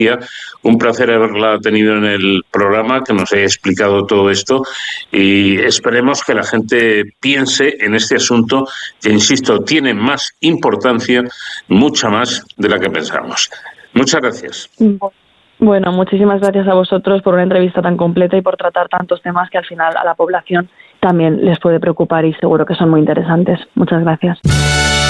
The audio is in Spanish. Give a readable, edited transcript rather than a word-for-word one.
Un placer haberla tenido en el programa, que nos haya explicado todo esto, y esperemos que la gente piense en este asunto que, insisto, tiene más importancia, mucha más de la que pensamos. Muchas gracias. Bueno, muchísimas gracias a vosotros por una entrevista tan completa y por tratar tantos temas que al final a la población también les puede preocupar y seguro que son muy interesantes. Muchas gracias.